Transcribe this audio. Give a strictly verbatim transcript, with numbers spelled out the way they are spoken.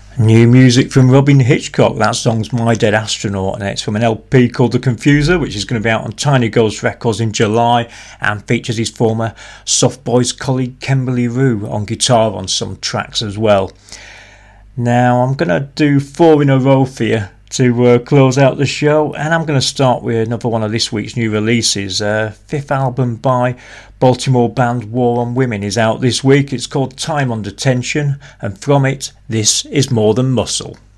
New music from Robyn Hitchcock. That song's My Dead Astronaut, and it's from an L P called The Confuser, which is going to be out on Tiny Ghost Records in July, and features his former Soft Boys colleague Kimberly Rue on guitar on some tracks as well. Now I'm going to do four in a row for you to uh, close out the show, and I'm going to start with another one of this week's new releases. Uh, fifth album by Baltimore band War on Women is out this week. It's called Time Under Tension, and from it, this is More Than Muscle.